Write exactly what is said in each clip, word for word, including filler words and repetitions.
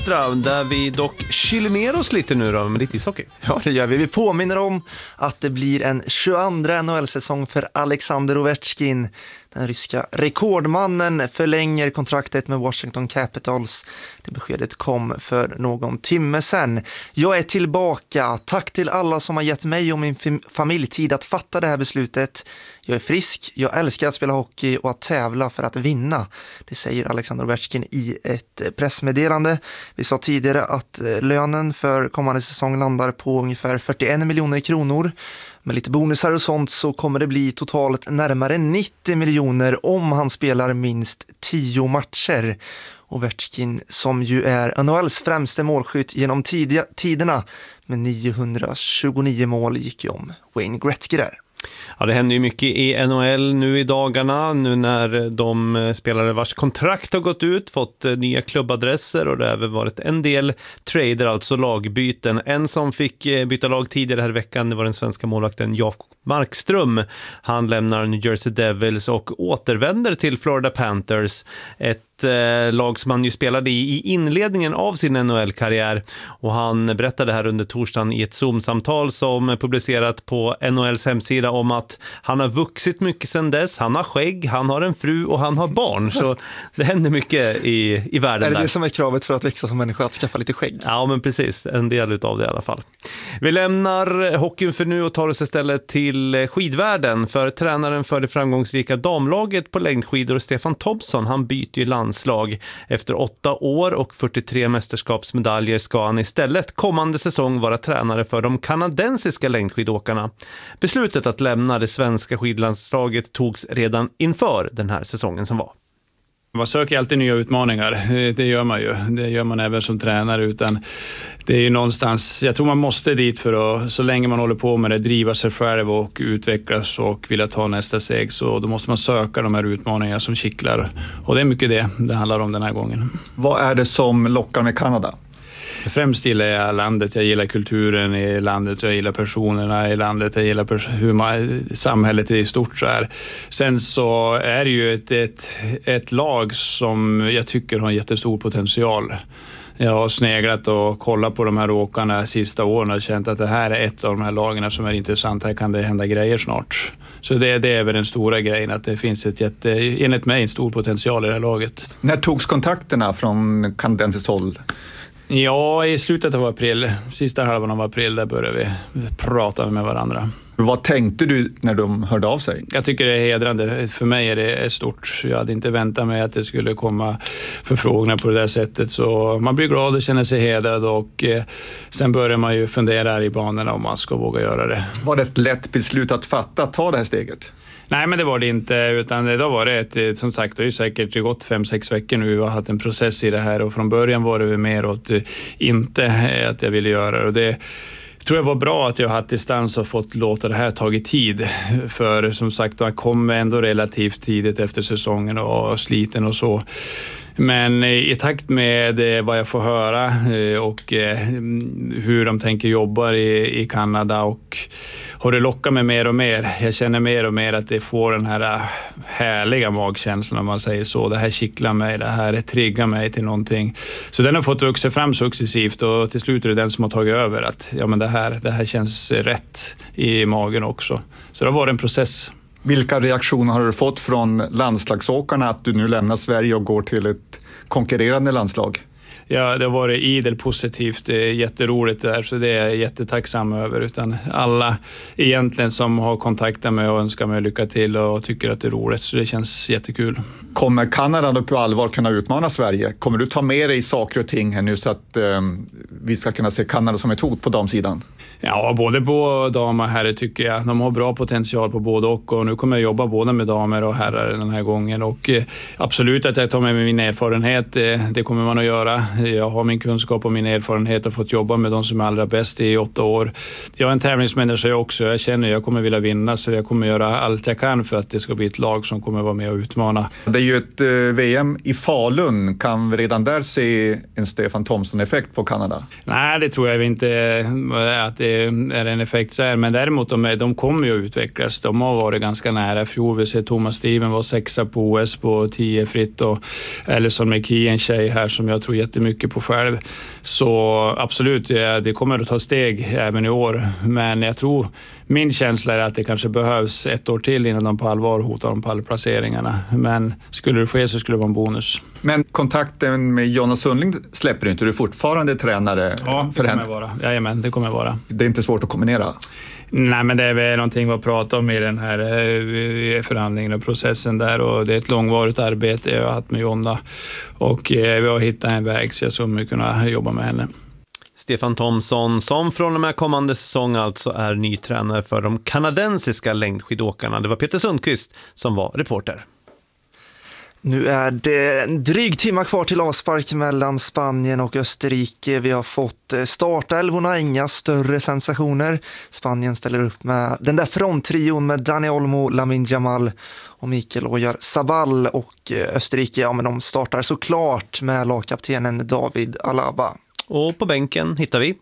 extra där vi dock kyler ner oss lite nu då med lite ishockey. Ja, det gör vi. Vi påminner om att det blir en tjugoandra N H L-säsong för Alexander Ovechkin. Den ryska rekordmannen förlänger kontraktet med Washington Capitals. Det beskedet kom för någon timme sedan. Jag är tillbaka. Tack till alla som har gett mig och min familj tid att fatta det här beslutet. Jag är frisk, jag älskar att spela hockey och att tävla för att vinna. Det säger Alexander Ovechkin i ett pressmeddelande. Vi sa tidigare att lönen för kommande säsong landar på ungefär fyrtioen miljoner kronor. Med lite bonusar och sånt så kommer det bli totalt närmare nittio miljoner om han spelar minst tio matcher. Ovechkin, som ju är N H L:s främste målskytt genom tidiga tiderna med niohundratjugonio mål, gick ju om Wayne Gretzky där. Ja, det händer ju mycket i N H L nu i dagarna, nu när de spelare vars kontrakt har gått ut fått nya klubbadresser, och det har även varit en del trader, alltså lagbyten. En som fick byta lag tidigare här i veckan, det var den svenska målvakten Jakob Markström. Han lämnar New Jersey Devils och återvänder till Florida Panthers, ett lag som han ju spelade i i inledningen av sin N H L-karriär, och han berättade här under torsdagen i ett Zoom-samtal som publicerat på N H L:s hemsida om att han har vuxit mycket sedan dess, han har skägg, han har en fru och han har barn, så det händer mycket i, i världen. Är det där. Det som är kravet för att växa som människa, att skaffa lite skägg? Ja, men precis, en del utav det i alla fall. Vi lämnar hockeyn för nu och tar oss istället till skidvärlden, för tränaren för det framgångsrika damlaget på längdskidor, Stefan Thompson, han byter ju landslag. Efter åtta år och fyrtiotre mästerskapsmedaljer ska han istället kommande säsong vara tränare för de kanadensiska längdskidåkarna. Beslutet att lämna det svenska skidlandslaget togs redan inför den här säsongen som var. Man söker alltid nya utmaningar, det gör man ju. Det gör man även som tränare, utan det är ju någonstans, jag tror man måste dit för att, så länge man håller på med det, driva sig själv och utvecklas och vilja ta nästa steg, så då måste man söka de här utmaningarna som kittlar. Och det är mycket det det handlar om den här gången. Vad är det som lockar med Kanada? Främst gillar jag landet, jag gillar kulturen i landet, jag gillar personerna i landet, jag gillar pers- hur man, samhället är i stort så här. Sen så är det ju ett, ett, ett lag som jag tycker har en jättestor potential. Jag har sneglat och kollat på de här åkarna sista åren och känt att det här är ett av de här lagen som är intressant. Här kan det hända grejer snart. Så det, det är väl den stora grejen, att det finns ett jätte, enligt mig en stor potential i det här laget. När togs kontakterna från kanadensiskt håll? Ja, i slutet av april, sista halvan av april, där började vi prata med varandra. Vad tänkte du när de hörde av sig? Jag tycker det är hedrande. För mig är det stort. Jag hade inte väntat mig att det skulle komma förfrågningar på det där sättet. Så man blir glad och känner sig hedrad, och eh, sen börjar man ju fundera i banorna om man ska våga göra det. Var det ett lätt beslut att fatta, att ta det här steget? Nej, men det var det inte, utan då var det ett, som sagt, det är ju säkert gått fem, sex veckor nu. Vi har haft en process i det här, och från början var det mer åt inte att jag ville göra det. Och det tror jag var bra att jag har haft distans och fått låta det här tagit tid. För som sagt, jag kom ändå relativt tidigt efter säsongen och sliten och så. Men i takt med vad jag får höra och hur de tänker jobba i Kanada, och har det lockat mig mer och mer. Jag känner mer och mer att det får den här härliga magkänslan, om man säger så. Det här kittlar mig, det här triggar mig till någonting. Så den har fått växa fram successivt, och till slut är det den som har tagit över. Att ja, men det här, det här känns rätt i magen också. Så det var en process. Vilka reaktioner har du fått från landslagsåkarna att du nu lämnar Sverige och går till ett konkurrerande landslag? Ja, det har varit idel positivt, det är jätteroligt där, så det är jag jättetacksam över. Utan alla egentligen som har kontaktat mig och önskar mig lycka till och tycker att det är roligt, så det känns jättekul. Kommer Kanada då på allvar kunna utmana Sverige? Kommer du ta med dig saker och ting här nu så att eh, vi ska kunna se Kanada som ett hot på damsidan? Ja, både på damer och herrar tycker jag. De har bra potential på både och, och nu kommer jag jobba både med damer och herrar den här gången. Och eh, absolut att jag tar med mig min erfarenhet, eh, det kommer man att göra. Jag har min kunskap och min erfarenhet och fått jobba med de som är allra bäst i åtta år. Jag är en tävlingsmänniska också. Jag känner att jag kommer vilja vinna, så jag kommer göra allt jag kan för att det ska bli ett lag som kommer vara med och utmana. Det är ju ett eh, V M i Falun. Kan vi redan där se en Stefan Thompson-effekt på Kanada? Nej, det tror jag inte att det är en effekt så här. Men däremot de, de kommer ju att utvecklas. De har varit ganska nära. Fjol vi ser Thomas Steven var sexa på O S på tio fritt, och Alison McKee, en tjej här som jag tror jättemycket mycket på själv. Så absolut, det kommer att ta steg även i år. Men jag tror, min känsla är att det kanske behövs ett år till innan de på allvar hotar de pallplaceringarna. Men skulle det ske så skulle det vara en bonus. Men kontakten med Jonna Sundling släpper du inte? Du är fortfarande tränare ja, det för henne? Ja, det kommer vara. Jajamän, det kommer vara. Det är inte svårt att kombinera? Nej, men det är väl någonting vi har pratat om i den här förhandlingen och processen där, och det är ett långvarigt arbete jag har haft med Jonna, och vi har hittat en väg så jag kommer kunna jobba med henne. Stefan Thomsson, som från och med kommande säsong alltså är ny tränare för de kanadensiska längdskidåkarna. Det var Peter Sundqvist som var reporter. Nu är det en dryg timma kvar till avspark mellan Spanien och Österrike. Vi har fått startelvorna, inga större sensationer. Spanien ställer upp med den där fronttrion med Dani Olmo, Lamine Yamal och Mikael Oyarzabal, och Österrike, ja men de startar såklart med lagkaptenen David Alaba. Och på bänken hittar vi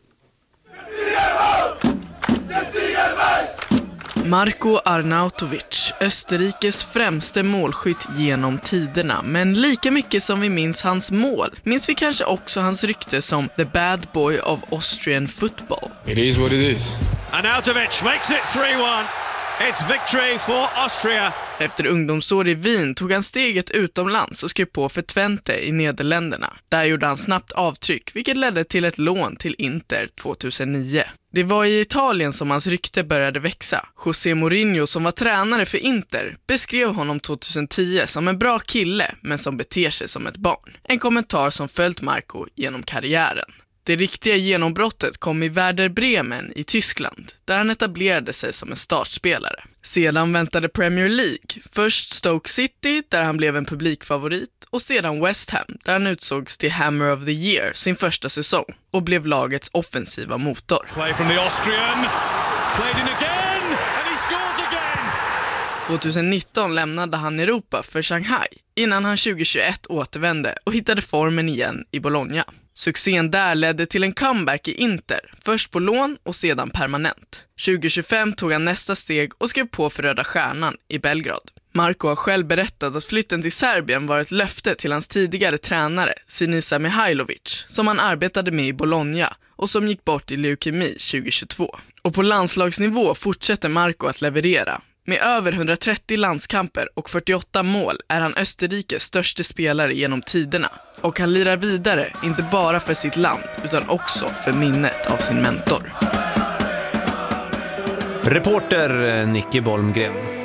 Marko Arnautovic, Österrikes främste målskytt genom tiderna. Men lika mycket som vi minns hans mål, minns vi kanske också hans rykte som the bad boy of Austrian football. It is what it is. Arnautovic makes it three one. It's victory for Austria. Efter ungdomsår i Wien tog han steget utomlands och skrev på för Twente i Nederländerna. Där gjorde han snabbt avtryck, vilket ledde till ett lån till Inter tjugohundranio. Det var i Italien som hans rykte började växa. José Mourinho, som var tränare för Inter, beskrev honom tjugohundratio som en bra kille men som beter sig som ett barn. En kommentar som följt Marko genom karriären. Det riktiga genombrottet kom i Werder Bremen i Tyskland, där han etablerade sig som en startspelare. Sedan väntade Premier League, först Stoke City där han blev en publikfavorit, och sedan West Ham där han utsågs till Hammer of the Year sin första säsong och blev lagets offensiva motor. Play from the Austrian, played in again and he scores again. tjugonitton lämnade han Europa för Shanghai innan han tjugohundratjugoett återvände och hittade formen igen i Bologna. Succén där ledde till en comeback i Inter, först på lån och sedan permanent. tjugohundratjugofem tog han nästa steg och skrev på för Röda Stjärnan i Belgrad. Marko har själv berättat att flytten till Serbien var ett löfte till hans tidigare tränare, Sinisa Mihajlovic, som han arbetade med i Bologna och som gick bort i leukemi tjugohundratjugotvå. Och på landslagsnivå fortsätter Marko att leverera. Med över hundratrettio landskamper och fyrtioåtta mål är han Österrikes största spelare genom tiderna. Och han lirar vidare, inte bara för sitt land utan också för minnet av sin mentor. reporter Nicky Bolmgren.